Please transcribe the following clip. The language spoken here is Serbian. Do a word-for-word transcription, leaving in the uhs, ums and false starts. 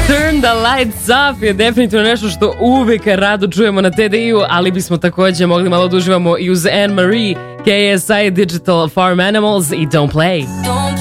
Turn the lights off je definitivno nešto što uvek rado čujemo na T D I-u, ali bismo takođe mogli malo da uživamo i uz Anne Marie, K S I Digital Farm Animals i Don't Play.